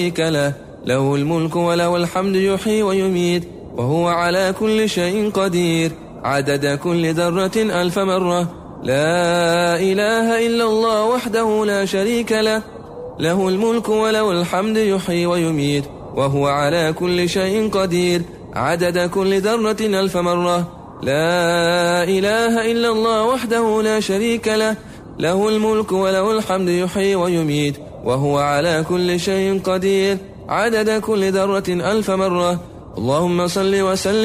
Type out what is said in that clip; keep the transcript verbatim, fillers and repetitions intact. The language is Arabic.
شريك له له الملك وله الحمد يحيي ويميت وهو على كل شيء قدير عدد كل ذرة ألف مرة لا إله إلا الله وحده لا شريك له له الملك وله الحمد يحيي ويميت وهو على كل شيء قدير عدد كل ذرة ألف مرة لا إله إلا الله وحده لا شريك له له الملك وله الحمد يحيي ويميت وهو على كل شيء قدير عدد كل ذرة ألف مرة. اللهم صل وسلم